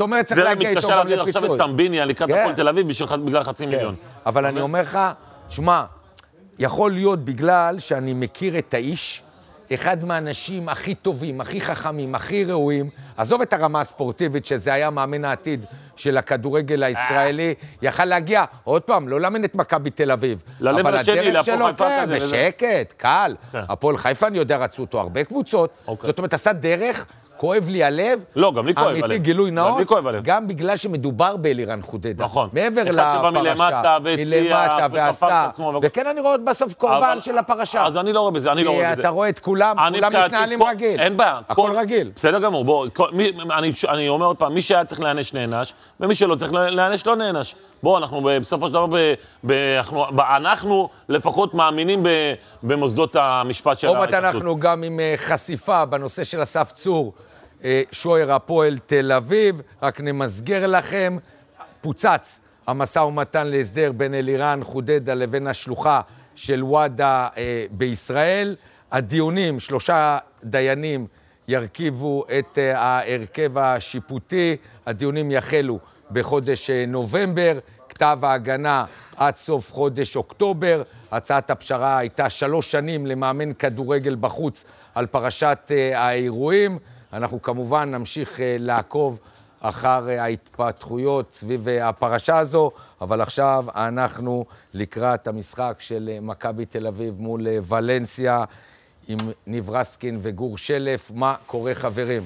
זאת אומרת, צריך להגיע איתו גם לפיצוי. עכשיו את סמביניה לקראת הפועל תל אביב בגלל 500,000. אבל אני אומר לך, שמע, יכול להיות בגלל שאני מכיר את האיש, אחד מהאנשים הכי טובים, הכי חכמים, הכי ראויים, עזוב את הרמה הספורטיבית, שזה היה מאמן העתיד של הכדורגל הישראלי, יכל להגיע, עוד פעם, לא לאמן את מכבי תל אביב. ללב השני, להפועל חיפה כזה. בשקט, קל. הפועל חיפה, אני יודע, רצו אותו הרבה קבוצות. זאת אומרת, עשה דרך, כואב לי הלב. לא, גם לי כואב עליהם. אמיתי, גילוי נאות. גם בגלל שמדובר באלירן חודדה. נכון. מעבר לפרשה, מלמטה ועשה. וכן, אני רואה בסוף קורבן של הפרשה. אז אני לא רואה בזה, אני לא רואה בזה. אתה רואה את כולם, כולם מתנהלים רגיל. אין בעיה. הכל רגיל. בסדר גמור, בוא, אני אומר עוד פעם, מי שהיה צריך להיענש נענש, ומי שלא צריך להיענש לא נענש. בוא, אנחנו בסופו של דבר, אנחנו לפחות מאמינים במוסדות המשפט של ההתאחדות. עוד מעט אנחנו גם עם חשיפה בנושא של אסף צור, שוער הפועל תל אביב, רק נמסגר לכם, פוצץ המשא ומתן להסדר בין אלירן חודדה לבין השלוחה של וואדה בישראל. הדיונים, 3 דיינים ירכיבו את ההרכב השיפוטי, הדיונים יחלו בחודש נובמבר, כתב ההגנה עד סוף חודש אוקטובר, הצעת הפשרה הייתה 3 שנים למאמן כדורגל בחוץ על פרשת האירועים. אנחנו כמובן נמשיך לעקוב אחר ההתפתחויות סביב הפרשה הזו, אבל עכשיו אנחנו לקראת המשחק של מכבי תל אביב מול ולנסיה עם ניב רסקין וגור שלף. מה קורה חברים?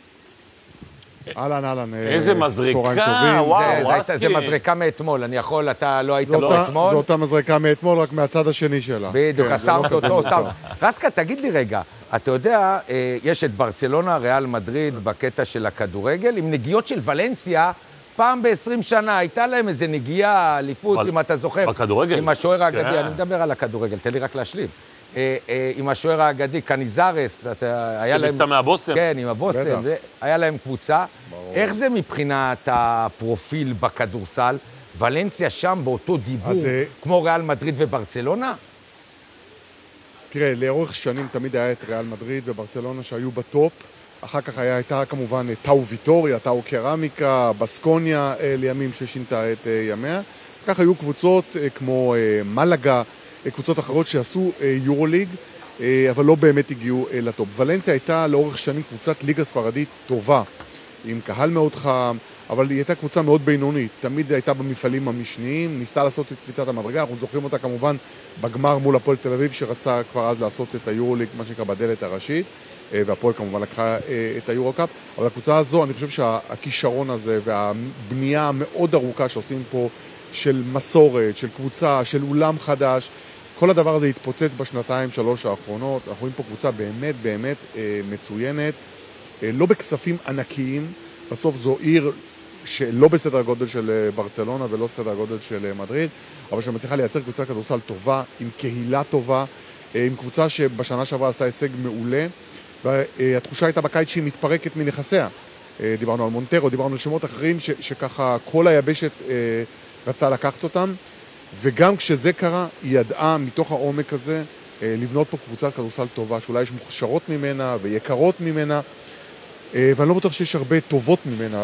אהלן, איזה מזריקה, וואו, רסקי. זה מזריקה מאתמול, אני יכול, אתה לא היית פה אתמול? זו אותה מזריקה מאתמול, רק מהצד השני שלה. בדיוק, שמת אותו, רסקה, תגיד לי רגע, אתה יודע, יש את ברצלונה, ריאל מדריד, בקטע של הכדורגל, עם נגיעות של ולנסיה, פעם ב-20 שנה, הייתה להם איזה נגיעה, אליפות, אם אתה זוכר. בכדורגל? עם השוער האגדי, אני מדבר על הכדורגל, תן לי רק להשלים. עם השוער האגדי, קניזרס, היה להם... שבקתה מהבוסם. כן, עם הבוסם, היה להם קבוצה. איך זה מבחינת הפרופיל בכדורסל? ולנסיה שם באותו דיבור, כמו ריאל מדריד וברצלונה? תראה, לאורך שנים תמיד היה את ריאל מדריד וברצלונה שהיו בטופ. אחר כך הייתה כמובן טאו ויטוריה, טאו קרמיקה, בסקוניה לימים ששינתה את ימיה. כך היו קבוצות כמו מלגה, קבוצות אחרות שעשו יורוליג, אבל לא באמת הגיעו לטופ. ולנסיה הייתה לאורך שנים קבוצת ליגה ספרדית טובה, עם קהל מאוד חם, אבל היא הייתה קבוצה מאוד בינונית. תמיד הייתה במפעלים המשניים, ניסתה לעשות את קפיצת המדרגה. אנחנו זוכרים אותה כמובן בגמר מול הפועל תל אביב, שרצה כבר אז לעשות את היורוליג, מה שנקרא בדלת הראשית, והפועל כמובן לקחה את היורוקאפ. אבל הקבוצה הזו, אני חושב שהכישרון הזה והבנייה המאוד ארוכה שעושים פה, של מסורת, של קבוצה, של אולם חדש, כל הדבר הזה התפוצץ בשנתיים, 3 האחרונות. אנחנו רואים פה קבוצה באמת באמת מצוינת, לא בכספים ענקיים. בסוף זו עיר שלא בסדר גודל של ברצלונה ולא בסדר גודל של מדריד, אבל שמצליחה לייצר קבוצה כדורסל טובה, עם קהילה טובה, עם קבוצה שבשנה שעברה עשתה הישג מעולה, והתחושה הייתה בקיץ שהיא מתפרקת מנכסיה. דיברנו על מונטרו, דיברנו על שמות אחרים שככה כל היבשת רצה לקחת אותם, וגם כשזה קרה, היא ידעה מתוך העומק הזה לבנות פה קבוצת כדורסל טובה, שאולי יש מוכשרות ממנה ויקרות ממנה, ואני לא בטוח שיש הרבה טובות ממנה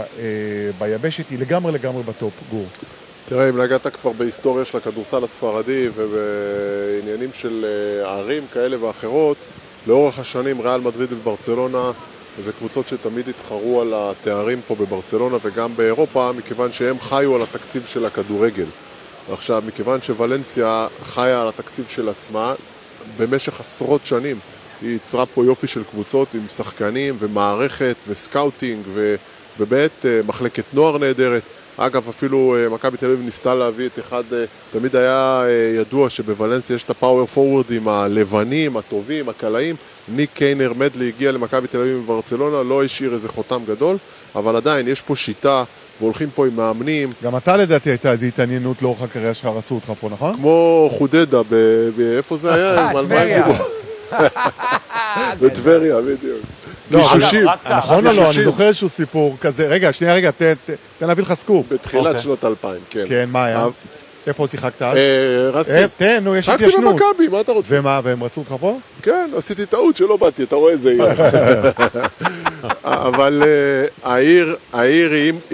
ביבשת, היא לגמרי בטופ, גור. תראה, אם נגעת כבר בהיסטוריה של הכדורסל הספרדי ובעניינים של ערים כאלה ואחרות, לאורך השנים ריאל מדריד וברצלונה זה קבוצות שתמיד התחרו על התארים פה בברצלונה וגם באירופה, מכיוון שהם חיו על התקציב של הכדורגל. עכשיו, מכיוון שוולנסיה חיה על התקציב של עצמה, במשך עשרות שנים היא יצרה פה יופי של קבוצות עם שחקנים ומערכת וסקאוטינג ובאמת מחלקת נוער נהדרת. אגב, אפילו מכבי תל אביב ניסתה להביא את אחד, תמיד היה ידוע שבוולנסיה יש את הפאוור פורורדים הלבנים, הטובים, הקלעים. ניק קיינר מדלי הגיע למכבי תל אביב וברצלונה, לא השאיר איזה חותם גדול, אבל עדיין יש פה שיטה והולכים פה עם מאמנים. גם אתה לדעתי הייתה איזו התעניינות לאורך הקריירה שלך, רצו אותך פה, נכון? כמו חודדה, איפה זה היה? טבריה. בטבריה, בדיוק. גישושים. נכון או לא? אני זוכר איזשהו סיפור כזה. רגע, תן להביא לך סקופ. בתחילת שנות 2000, כן. כן, מה היה? איפה שיחקת אז? רסקי. תן, נו, יש שחקתי התיישנות. במכבי, מה אתה רוצה? ומה, והם רצו אותך פה? כן, עשיתי טעות שלא באתי, אתה רואה איזה עיר. אבל העיר היא